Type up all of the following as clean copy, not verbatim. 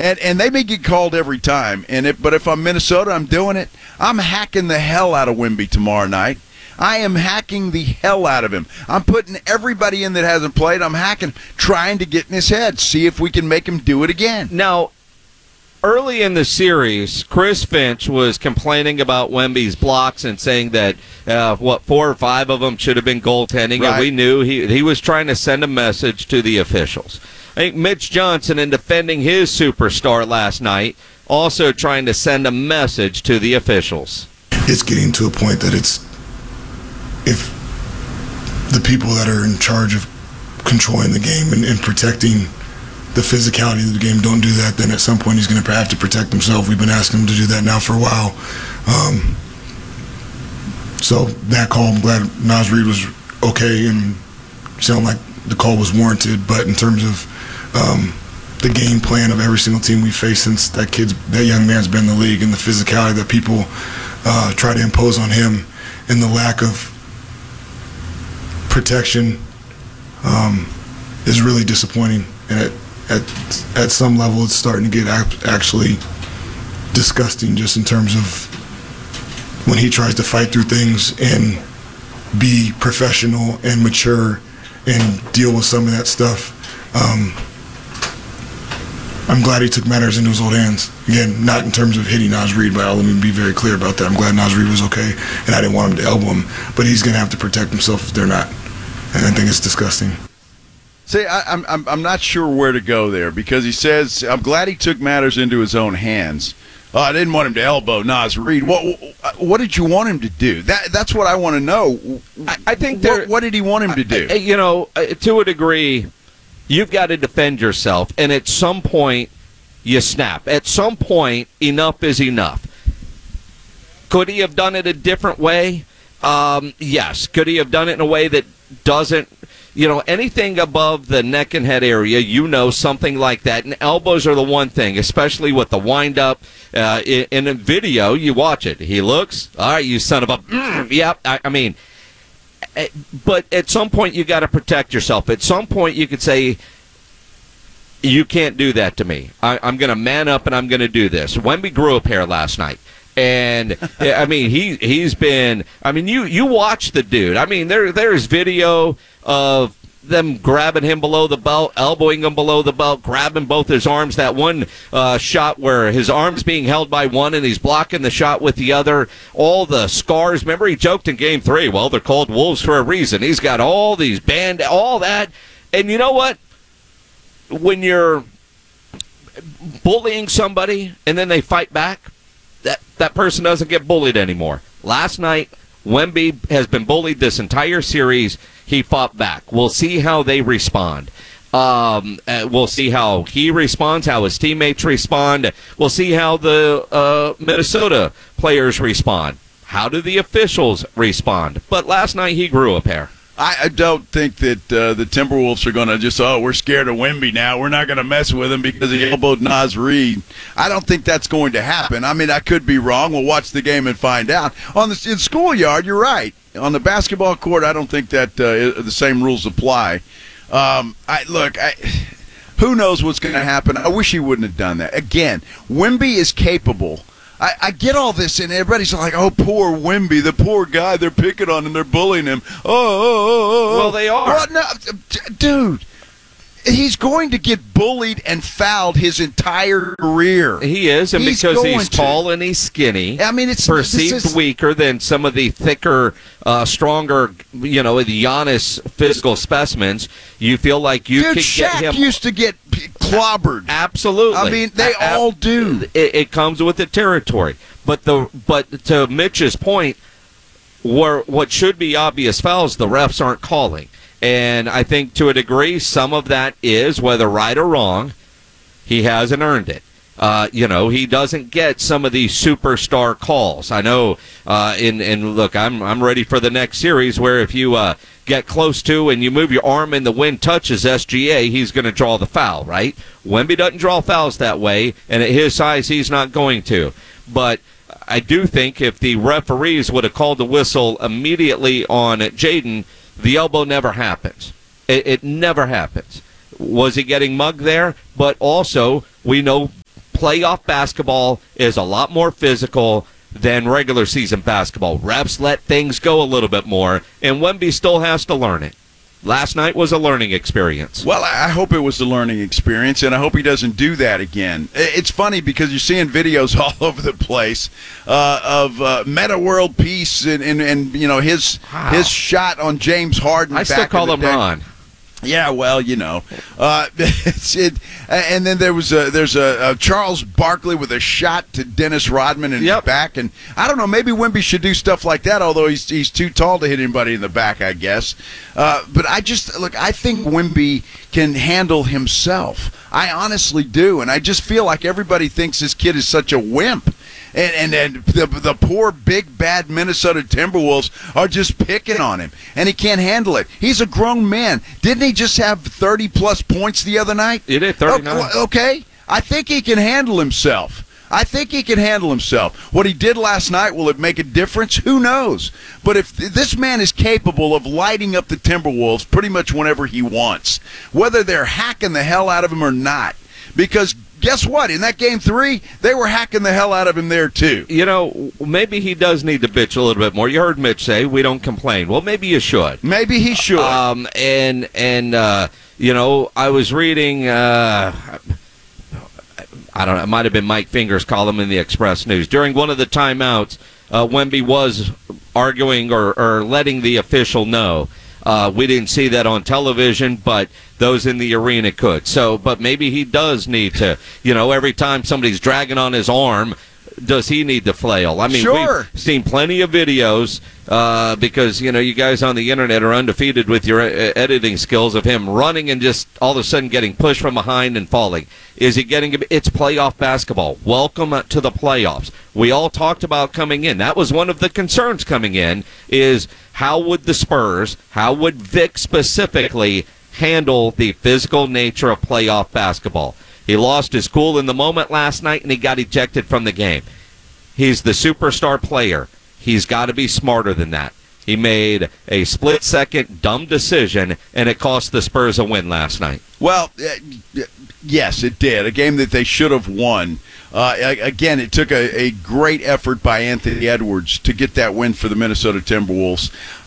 And they may get called every time. But if I'm Minnesota, I'm doing it. I'm hacking the hell out of Wemby tomorrow night. I am hacking the hell out of him. I'm putting everybody in that hasn't played. I'm hacking, trying to get in his head, see if we can make him do it again. Now, early in the series, Chris Finch was complaining about Wemby's blocks and saying that, 4 or 5 of them should have been goaltending, right. And we knew he was trying to send a message to the officials. I think Mitch Johnson, in defending his superstar last night, also trying to send a message to the officials. It's getting to a point that if the people that are in charge of controlling the game and protecting the physicality of the game don't do that, then at some point he's going to have to protect himself. We've been asking him to do that now for a while. So that call, I'm glad Naz Reid was okay and sounded like the call was warranted. But in terms of the game plan of every single team we face since that young man's been in the league, and the physicality that people try to impose on him, and the lack of protection is really disappointing. And at some level, it's starting to get actually disgusting, just in terms of when he tries to fight through things and be professional and mature and deal with some of that stuff. I'm glad he took matters into his own hands. Again, not in terms of hitting Naz Reid, but let me be very clear about that. I'm glad Naz Reid was okay, and I didn't want him to elbow him, but he's going to have to protect himself if they're not. And I think it's disgusting. See, I'm not sure where to go there, because he says, I'm glad he took matters into his own hands. I didn't want him to elbow Naz Reid. What did you want him to do? That's what I want to know. I think what did he want him to do? To a degree, you've got to defend yourself, and at some point, you snap. At some point, enough is enough. Could he have done it a different way? Yes. Could he have done it in a way that doesn't, anything above the neck and head area, something like that. And elbows are the one thing, especially with the wind-up. In a video, you watch it. He looks, all right, you son of a, yep, I mean, but at some point you got to protect yourself. At some point you could say, you can't do that to me. I'm going to man up and I'm going to do this. Wemby grew a pair last night. And I mean, he's been. I mean, you watch the dude. I mean, there's video of them grabbing him below the belt, elbowing him below the belt, grabbing both his arms. That one shot where his arm's being held by one and he's blocking the shot with the other. All the scars. Remember, he joked in Game 3. Well, they're called wolves for a reason. He's got all these all that. And you know what? When you're bullying somebody and then they fight back, that person doesn't get bullied anymore. Last night, Wemby has been bullied this entire series. He fought back. We'll see how they respond. We'll see how he responds, how his teammates respond. We'll see how the Minnesota players respond. How do the officials respond? But last night, he grew a pair. I don't think that the Timberwolves are going to just, we're scared of Wemby now. We're not going to mess with him because he elbowed Naz Reid. I don't think that's going to happen. I mean, I could be wrong. We'll watch the game and find out. In schoolyard, you're right. On the basketball court, I don't think that the same rules apply. Who knows what's going to happen? I wish he wouldn't have done that. Again, Wemby is capable. I get all this, and everybody's like, oh, poor Wemby, the poor guy. They're picking on him. They're bullying him. Oh. Well, they are. Well, no, dude, he's going to get bullied and fouled his entire career. He is, and because he's tall and he's skinny, I mean, it's perceived weaker than some of the thicker, stronger, the Giannis physical specimens. You feel like you could get him. Shaq used to get clobbered. Absolutely. I mean, they all do. It comes with the territory. But to Mitch's point, what should be obvious fouls, the refs aren't calling. And I think to a degree, some of that is, whether right or wrong, he hasn't earned it. He doesn't get some of these superstar calls. I know, and look, I'm ready for the next series where if you get close to and you move your arm and the wind touches SGA, he's going to draw the foul, right? Wemby doesn't draw fouls that way, and at his size, he's not going to. But I do think if the referees would have called the whistle immediately on Jaden, the elbow never happens. It never happens. Was he getting mugged there? But also, we know playoff basketball is a lot more physical than regular season basketball. Refs let things go a little bit more, and Wemby still has to learn it. Last night was a learning experience. Well, I hope it was a learning experience, and I hope he doesn't do that again. It's funny because you're seeing videos all over the place of Meta World Peace and you know his shot on James Harden. I still call him Ron. Yeah, well, you know, and then there's a Charles Barkley with a shot to Dennis Rodman in the back, and I don't know, maybe Wemby should do stuff like that. Although he's too tall to hit anybody in the back, I guess. But I think Wemby can handle himself. I honestly do, and I just feel like everybody thinks this kid is such a wimp. And the poor, big, bad Minnesota Timberwolves are just picking on him, and he can't handle it. He's a grown man. Didn't he just have 30-plus points the other night? He did, 39. Okay. I think he can handle himself. What he did last night, will it make a difference? Who knows? But if this man is capable of lighting up the Timberwolves pretty much whenever he wants, whether they're hacking the hell out of him or not, because guess what? In that game 3, they were hacking the hell out of him there, too. You know, maybe he does need to bitch a little bit more. You heard Mitch say, we don't complain. Well, maybe you should. Maybe he should. You know, I was reading, I don't know, it might have been Mike Finger's column in the Express News. During one of the timeouts, Wemby was arguing or letting the official know. We didn't see that on television, but those in the arena could. So, but maybe he does need to, you know, every time somebody's dragging on his arm, does he need to flail? I mean, sure. We've seen plenty of videos because, you know, you guys on the internet are undefeated with your editing skills of him running and just all of a sudden getting pushed from behind and falling. Is he getting – it's playoff basketball. Welcome to the playoffs. We all talked about coming in. That was one of the concerns coming in is how would the Spurs, how would Vic specifically handle the physical nature of playoff basketball? He lost his cool in the moment last night, and he got ejected from the game. He's the superstar player. He's got to be smarter than that. He made a split-second dumb decision, and it cost the Spurs a win last night. Well, yes, it did. A game that they should have won. Again, it took a great effort by Anthony Edwards to get that win for the Minnesota Timberwolves.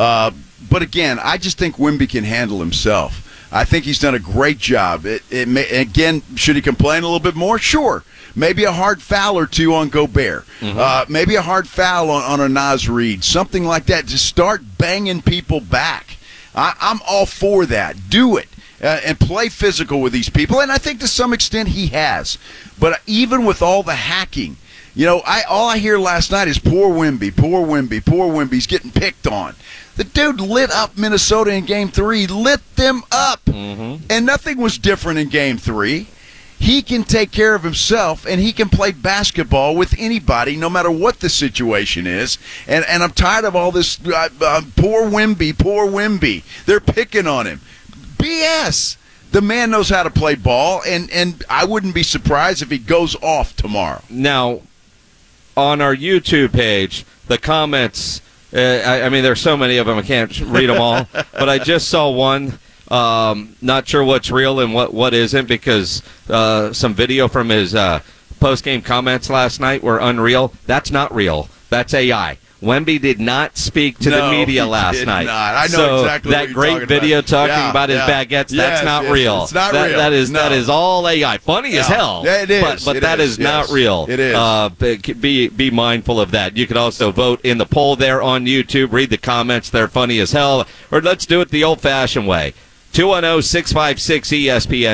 But again, I just think Wemby can handle himself. I think he's done a great job. Again, should he complain a little bit more? Sure. Maybe a hard foul or two on Gobert. Mm-hmm. Maybe a hard foul on a Naz Reid. Something like that. Just start banging people back. I'm all for that. Do it. And play physical with these people. And I think to some extent he has. But even with all the hacking, you know, all I hear last night is poor Wemby, poor Wemby, poor Wemby. He's getting picked on. The dude lit up Minnesota in Game 3, lit them up. Mm-hmm. And nothing was different in Game 3. He can take care of himself, and he can play basketball with anybody, no matter what the situation is. And I'm tired of all this poor Wemby, poor Wemby. They're picking on him. BS. The man knows how to play ball, and I wouldn't be surprised if he goes off tomorrow. Now, on our YouTube page, the comments, I mean, there's so many of them, I can't read them all, but I just saw one. Not sure what's real and what isn't, because some video from his post-game comments last night were unreal. That's not real. That's AI. Wemby did not speak to the media last night. Not. I know exactly that what you're great video talking about his baguettes. That's not real. It's not real. That is all AI. Funny as hell. Yeah, it is. But that is not real. It is. Be mindful of that. You can also vote in the poll there on YouTube. Read the comments. They're funny as hell. Or let's do it the old-fashioned way. 210-656-ESPN,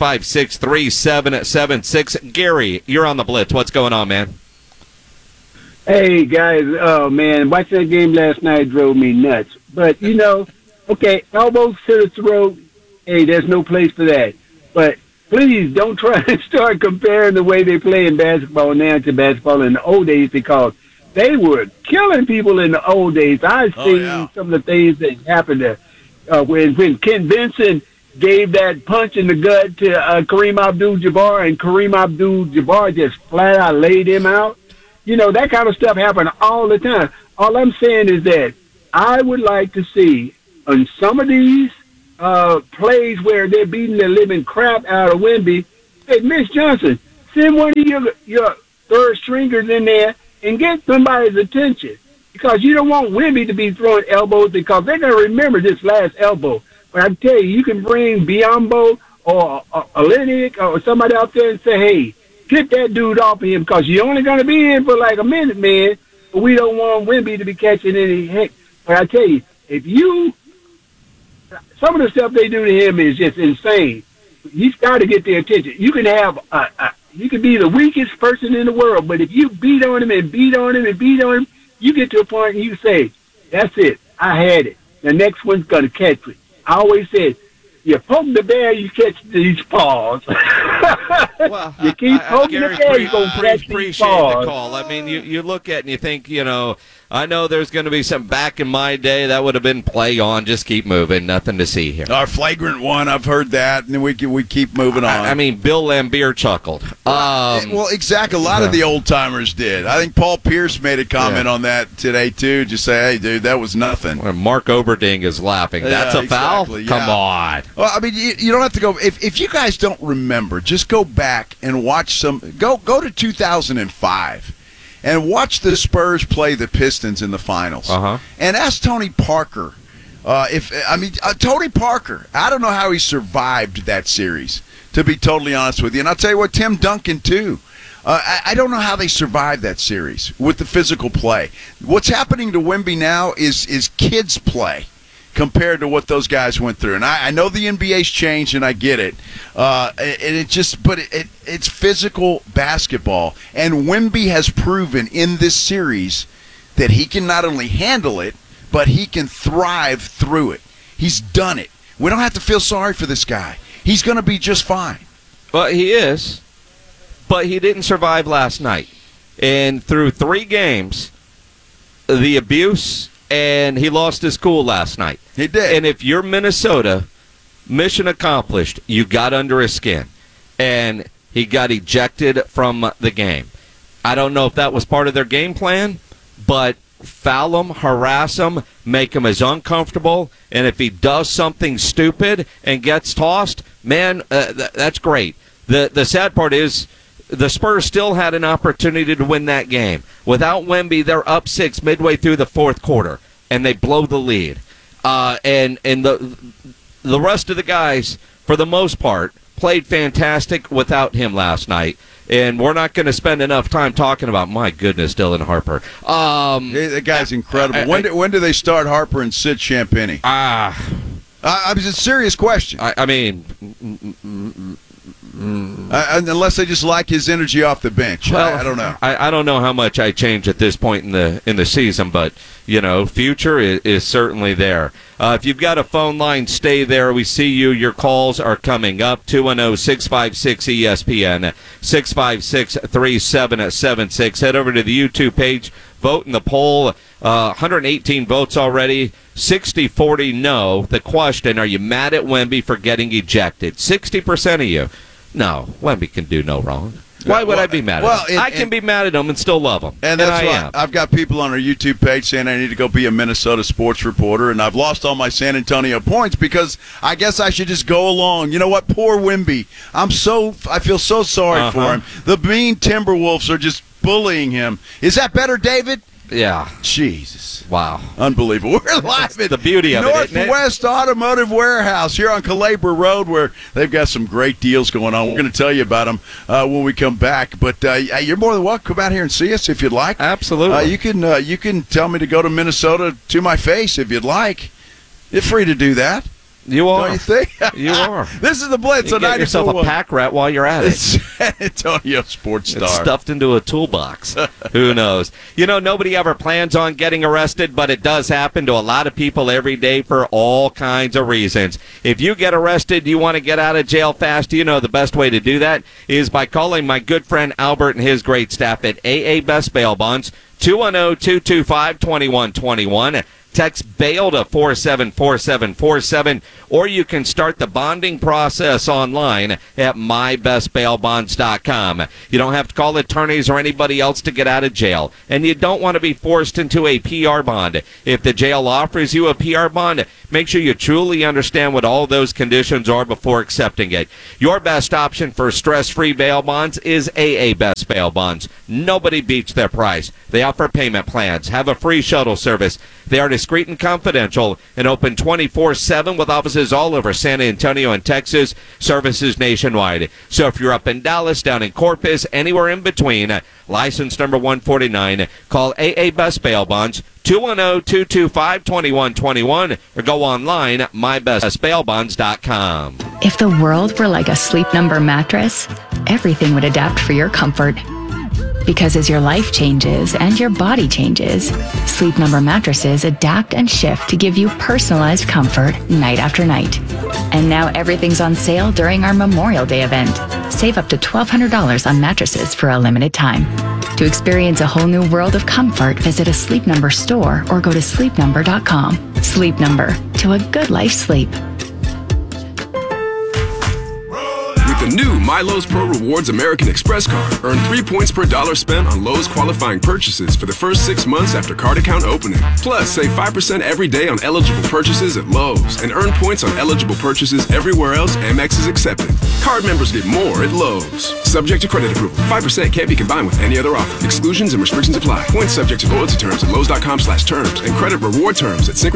656-3776. Gary, you're on the Blitz. What's going on, man? Hey, guys. Oh, man. Watching that game last night drove me nuts. But, you know, okay, elbows to the throat, hey, there's no place for that. But please don't try to start comparing the way they play in basketball now to basketball in the old days, because they were killing people in the old days. I've seen some of the things that happened to when Ken Vincent gave that punch in the gut to Kareem Abdul-Jabbar, and Kareem Abdul-Jabbar just flat out laid him out. You know, that kind of stuff happened all the time. All I'm saying is that I would like to see on some of these plays where they're beating the living crap out of Wemby, hey, Mitch Johnson, Send one of your third stringers in there and get somebody's attention. Because you don't want Wemby to be throwing elbows because they're going to remember this last elbow. But I tell you, you can bring Biyombo or Olynyk or somebody out there and say, hey, get that dude off of him because you're only going to be in for like a minute, man. But we don't want Wemby to be catching any heck. But I tell you, some of the stuff they do to him is just insane. He's got to get their attention. You can have you can be the weakest person in the world, but if you beat on him and beat on him and beat on him, you get to a point and you say, that's it. I had it. The next one's going to catch it. I always said, you poke the bear, you catch these paws. Well, you keep poking the bear, you're going to catch these paws. The call. I mean, you look at it and you think, I know there's going to be some back in my day that would have been play on, just keep moving, nothing to see here. Our flagrant one, I've heard that, and we keep moving on. I mean, Bill Laimbeer chuckled. Well, exactly. A lot of the old-timers did. I think Paul Pierce made a comment on that today, too. Just say, hey, dude, that was nothing. Mark Oberding is laughing. That's a foul? Exactly, Come on. Well, I mean, you don't have to go. If you guys don't remember, just go back and watch go to 2005 and watch the Spurs play the Pistons in the finals. And ask Tony Parker Tony Parker, I don't know how he survived that series, to be totally honest with you. And I'll tell you what, Tim Duncan, too. I don't know how they survived that series with the physical play. What's happening to Wemby now is kids' play compared to what those guys went through. And I know the NBA's changed, and I get it. It's physical basketball. And Wemby has proven in this series that he can not only handle it, but he can thrive through it. He's done it. We don't have to feel sorry for this guy. He's going to be just fine. Well, he is, but he didn't survive last night. And through 3 games, the abuse, and he lost his cool last night. He did. And if you're Minnesota, mission accomplished. You got under his skin. And he got ejected from the game. I don't know if that was part of their game plan, but foul him, harass him, make him as uncomfortable, and if he does something stupid and gets tossed, man, that's great. The sad part is the Spurs still had an opportunity to win that game. Without Wemby, they're up 6 midway through the 4th quarter, and they blow the lead. And the rest of the guys, for the most part, played fantastic without him last night. And we're not going to spend enough time talking about, my goodness, Dylan Harper. The guy's incredible. When do they start Harper and sit Champagnie? It's a serious question. I mean, unless they just like his energy off the bench. Well, I don't know. I don't know how much I change at this point in the season, but future is certainly there. If you've got a phone line, stay there. We see you. Your calls are coming up. 210-656-ESPN, 656-3776. Head over to the YouTube page. Vote in the poll. 118 votes already. 60-40 no. The question, are you mad at Wemby for getting ejected? 60% of you. No, Wemby can do no wrong. Why would I be mad at him? I can be mad at him and still love him. And that's why I've got people on our YouTube page saying I need to go be a Minnesota sports reporter, and I've lost all my San Antonio points because I guess I should just go along. You know what? Poor Wemby. I feel so sorry for him. The mean Timberwolves are just bullying him. Is that better, David? Yeah. Jesus. Wow. Unbelievable. We're live at the beauty of Northwest Automotive Warehouse here on Calabria Road, where they've got some great deals going on. We're going to tell you about them when we come back. But you're more than welcome. Come out here and see us if you'd like. Absolutely. You can tell me to go to Minnesota to my face if you'd like. You're free to do that. You are. Don't you think? You are. This is the Blitz. You get yourself a pack rat while you're at it. San Antonio Sports Star. It's stuffed into a toolbox. Who knows? Nobody ever plans on getting arrested, but it does happen to a lot of people every day for all kinds of reasons. If you get arrested, you want to get out of jail fast, the best way to do that is by calling my good friend Albert and his great staff at AA Best Bail Bonds, 210-225-2121. Text BAIL to 474747, or you can start the bonding process online at mybestbailbonds.com. You don't have to call attorneys or anybody else to get out of jail, and you don't want to be forced into a PR bond. If the jail offers you a PR bond, make sure you truly understand what all those conditions are before accepting it. Your best option for stress-free bail bonds is AA Best Bail Bonds. Nobody beats their price. They offer payment plans, have a free shuttle service. They are discreet and confidential and open 24/7 with offices all over San Antonio and Texas, services nationwide. So if you're up in Dallas, down in Corpus, anywhere in between, license number 149, call AA Best Bail Bonds, 210-225-2121, or go online at mybestbailbonds.com. If the world were like a Sleep Number mattress, everything would adapt for your comfort. Because as your life changes and your body changes, Sleep Number mattresses adapt and shift to give you personalized comfort night after night. And now everything's on sale during our Memorial Day event. Save up to $1,200 on mattresses for a limited time. To experience a whole new world of comfort, visit a Sleep Number store or go to sleepnumber.com. Sleep Number, to a good life sleep. The new My Lowe's Pro Rewards American Express card. Earn 3 points per dollar spent on Lowe's qualifying purchases for the first 6 months after card account opening. Plus, save 5% every day on eligible purchases at Lowe's and earn points on eligible purchases everywhere else Amex is accepted. Card members get more at Lowe's. Subject to credit approval. 5% can't be combined with any other offer. Exclusions and restrictions apply. Points subject to loyalty terms at Lowe's.com/terms and credit reward terms at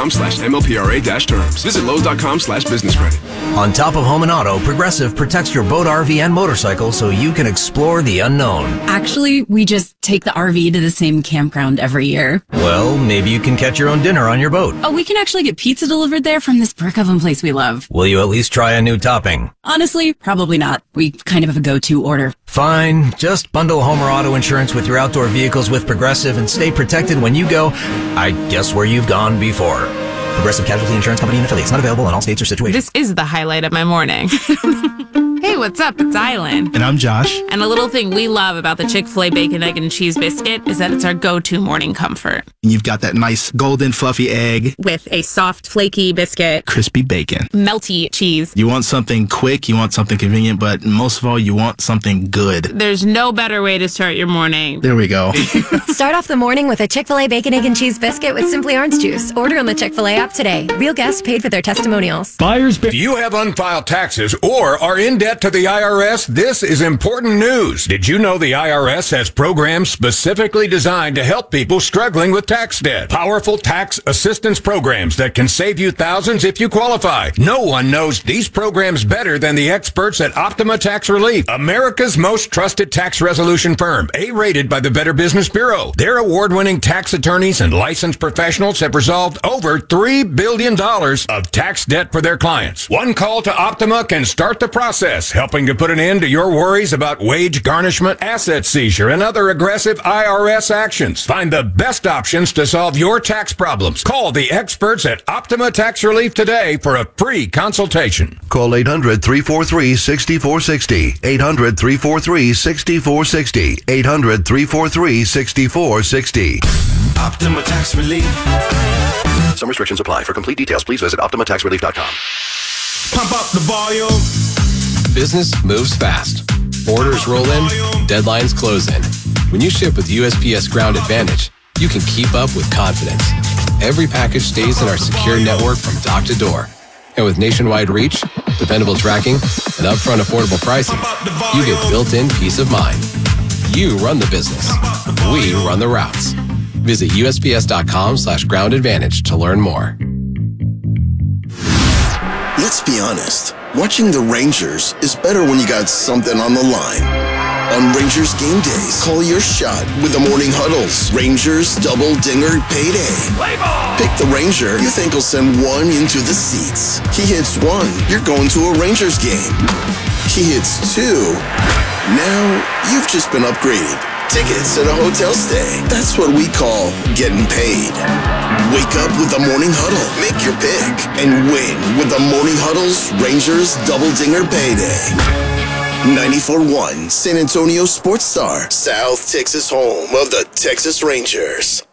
Synchrony.com/MLPRA-terms. Visit Lowe's.com/business credit. On top of home and auto, Progressive protects your boat, RV, and motorcycle so you can explore the unknown. Actually, we just take the RV to the same campground every year. Well, maybe you can catch your own dinner on your boat. Oh, we can actually get pizza delivered there from this brick oven place we love. Will you at least try a new topping? Honestly, probably not. We kind of have a go-to order. Fine. Just bundle home or auto insurance with your outdoor vehicles with Progressive and stay protected when you go, I guess, where you've gone before. Progressive Casualty Insurance Company and affiliates. Not available in all states or situations. This is the highlight of my morning. Hey, what's up? It's Island. And I'm Josh. And a little thing we love about the Chick-fil-A Bacon, Egg, and Cheese Biscuit is that it's our go-to morning comfort. And you've got that nice golden fluffy egg. With a soft, flaky biscuit. Crispy bacon. Melty cheese. You want something quick, you want something convenient, but most of all, you want something good. There's no better way to start your morning. There we go. Start off the morning with a Chick-fil-A Bacon, Egg, and Cheese Biscuit with Simply Orange Juice. Order on the Chick-fil-A app today. Real guests paid for their testimonials. Do you have unfiled taxes or are in debt to the IRS? This is important news. Did you know the IRS has programs specifically designed to help people struggling with tax debt? Powerful tax assistance programs that can save you thousands if you qualify. No one knows these programs better than the experts at Optima Tax Relief, America's most trusted tax resolution firm, A-rated by the Better Business Bureau. Their award-winning tax attorneys and licensed professionals have resolved over $3 billion of tax debt for their clients. One call to Optima can start the process, helping to put an end to your worries about wage garnishment, asset seizure, and other aggressive IRS actions. Find the best options to solve your tax problems. Call the experts at Optima Tax Relief today for a free consultation. Call 800-343-6460. 800-343-6460. 800-343-6460. Optima Tax Relief. Some restrictions apply. For complete details, please visit OptimaTaxRelief.com. Pump up the volume. Business moves fast. Orders roll in, deadlines close in. When you ship with USPS Ground Advantage, you can keep up with confidence. Every package stays in our secure network from dock to door. And with nationwide reach, dependable tracking, and upfront affordable pricing, you get built-in peace of mind. You run the business. We run the routes. Visit USPS.com/Ground Advantage to learn more. Let's be honest. Watching the Rangers is better when you got something on the line. On Rangers game days, call your shot with the Morning Huddles. Rangers Double Dinger Payday. Pick the Ranger you think will send one into the seats. He hits one, you're going to a Rangers game. He hits two, now you've just been upgraded. Tickets and a hotel stay. That's what we call getting paid. Wake up with the Morning Huddle. Make your pick and win with the Morning Huddle's Rangers Double Dinger Payday. 94.1 San Antonio Sports Star, South Texas home of the Texas Rangers.